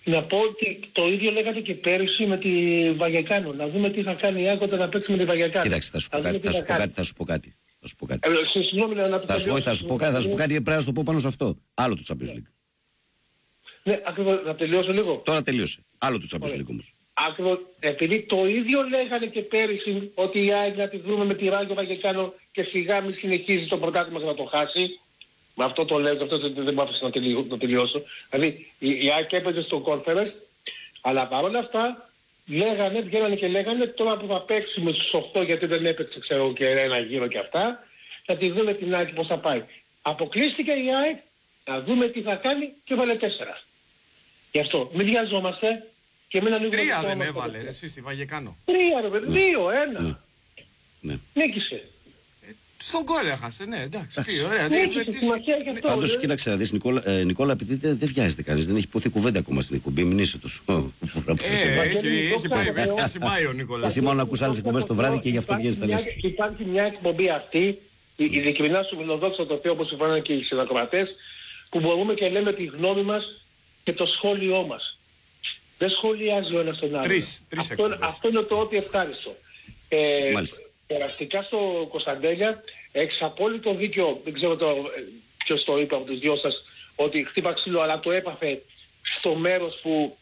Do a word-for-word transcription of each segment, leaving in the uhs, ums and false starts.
Να πω ότι το ίδιο λέγατε και πέρυσι με τη Βαγεκάνο. Να δούμε τι θα κάνει η ΑΕΚ όταν να παίξει με τη Βαγεκάνο. Κοίταξε, θα σου πω κάτι, θα σου πω κάτι, θα σου πω κάτι. Θα σου πω κάτι. Ε, συγγνώμη, να το θα, σου, θα σου πω κάτι, θα σου πω κάτι, πρέπει να το πω πάνω σε αυτό. Άλλο το Champions League. Ναι, ακριβώς, να τελειώσω λίγο. Τώρα τελείωσε. Άλλο το Champions League όμως. Ακριβώς, επειδή το ίδιο λέγανε και πέρυσι ότι η ΑΕΚ να τη βρούμε με τη Ράγιο Βαγεκάνο και σιγά μη συνεχίζει το πρωτάθλημα να το χάσει. Με αυτό το λέω, αυτό δεν μου άφησε να, τελειώ, να τελειώσω. Δηλαδή η, η ΑΕΚ έπαιζε στο Conference, αλλά παρόλα αυτά λέγανε, βγαίνανε και λέγανε τώρα που θα παίξουμε στους οκτώ, γιατί δεν έπαιξε ξέρω και ένα γύρο και αυτά, θα τη δούμε την ΑΕΚ πώς θα πάει. Αποκλείστηκε η ΑΕΚ, να δούμε τι θα κάνει και βάλε τέσσερα. Γι' αυτό μην βιαζόμαστε και μην ανοίγουμε. Τρία δεν έβαλε εσύ στη Βαγεκάνο. Τρία ρε παιδί, δύο, ένα. Ναι. Νίκησε. Στον γκολ έχασε, ναι, εντάξει. Τι ωραία. Πάντως κοίταξε να δεις Νικόλα, ε, Νικόλα επειδή δεν, δεν βιάζεται κανείς, δεν έχει υποθεί κουβέντα ακόμα στην εκπομπή, μην είσαι τόσο. Ε, έχει πάει, έχει πάει ο Νικόλας. Εσύ μόνο ακούς άλλες εκπομπές το βράδυ και γι' αυτό βγαίνεις τα λες. Υπάρχει μια εκπομπή αυτή, ειλικρινά σου μιλοδόξα το οποίο όπως συμφωνάνε και οι συνακροατές, που μπορούμε και λέμε τη γνώμη μας και το σχόλιο μας. Δεν σχολιάζει ο ένας τον άλλον. Τρεις, τρεις αυτό, αυτό είναι το ότι ευχάριστο. Ε, Μάλιστα. Περαστικά στο Κωνσταντέλια, έχεις απόλυτο δίκιο, δεν ξέρω το, ποιος το είπε από τους δυο σας, ότι χτύπα ξύλο, αλλά το έπαθε στο μέρος που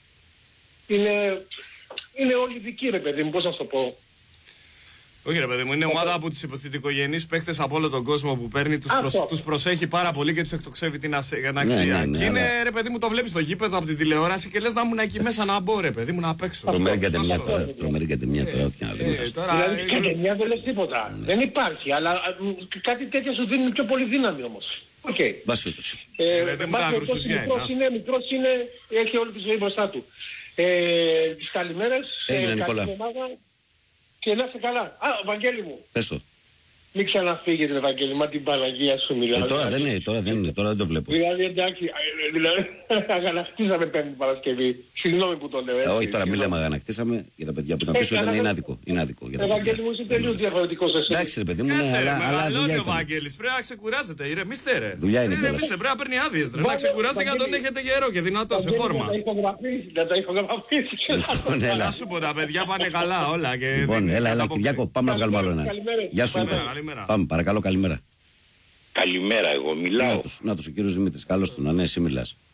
είναι, είναι όλοι δικοί ρε παιδί μου, πώς να σου το πω. Όχι ρε παιδί μου, είναι ομάδα από τους υποθετικογενείς παίχτες από όλο τον κόσμο που παίρνει, τους, προσ... τους προσέχει πάρα πολύ και τους εκτοξεύει την αξία. Ναι, ναι, ναι, και είναι αλλά... ρε παιδί μου, το βλέπεις στο γήπεδο από την τηλεόραση και λες να ήμουν εκεί μέσα να μπω ρε παιδί μου να παίξω. Τρομερή κατεμιά τώρα, τρομερή κατεμιά τώρα, ό,τι να λέμε. Δηλαδή κατεμιά δεν λες τίποτα, δεν υπάρχει, αλλά κάτι τέτοιο σου δίνει πιο πολύ δύναμη όμως. Οκ. Μπας φέτος. Μικρός είναι, μικρός είναι, έχει όλη τη ζωή μπροστά του. Τις καλημέρες, έγινε Νικόλα. Και να είστε καλά. Α, Βαγγέλη μου. Πες το. Μην ξαναφύγετε, Βαγγέλη, μα την Παναγία σου μιλάω. Ε, τώρα δεν είναι, τώρα δεν είναι, τώρα δεν το βλέπω. Δηλαδή εντάξει, δηλαδή αγανακτήσαμε Πέμπτη Παρασκευή. Συγγνώμη που το λέω. Ε, όχι, τώρα μην λέμε αγανακτήσαμε για τα παιδιά που ήταν πίσω, ήταν είναι άδικο. Είναι άδικο. Ε, Βαγγέλη μου, είσαι τελείως διαφορετικός εσύ. Εντάξει ρε παιδί μου, ναι, αλλά δουλειά ο Βαγγέλης, πρέπει να ξεκουράζεται, ηρεμήστε ρε. Δουλειά είναι κιόλας. Πρέπει να παίρνει άδειες, να ξεκουράζετε για να τον έχετε γερό και δυνατό σε φόρμα. Να τα ηχογραφήσει. Να σου πω, τα παιδιά πάνε καλά όλα. Λοιπόν, έλα, έλα, Κυριάκο, πάμε να βγάλουμε άλλο ένα. Γεια σου, πάμε, παρακαλώ, καλημέρα. Καλημέρα, εγώ μιλάω. Να τους, ο κύριος Δημήτρης, καλώς του, να ναι, εσύ μιλάς.